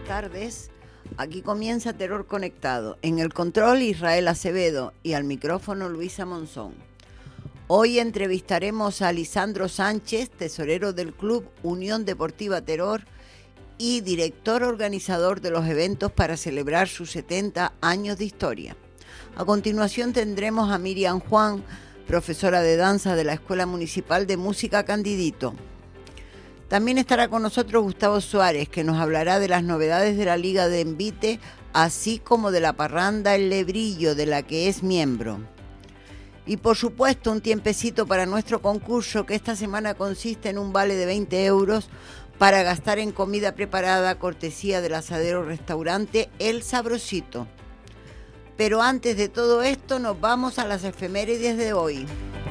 tardes. Aquí comienza Terror Conectado. En el control Israel Acevedo y al micrófono Luisa Monzón. Hoy entrevistaremos a Lisandro Sánchez, tesorero del Club Unión Deportiva Terror y director organizador de los eventos para celebrar sus 70 años de historia. A continuación tendremos a Miriam Juan, profesora de danza de la Escuela Municipal de Música Candidito. También estará con nosotros Gustavo Suárez, que nos hablará de las novedades de la Liga de Envite, así como de la parranda El Lebrillo, de la que es miembro. Y por supuesto un tiempecito para nuestro concurso, que esta semana consiste en un vale de 20 euros para gastar en comida preparada, cortesía del asadero restaurante El Sabrosito. Pero antes de todo esto nos vamos a las efemérides de hoy.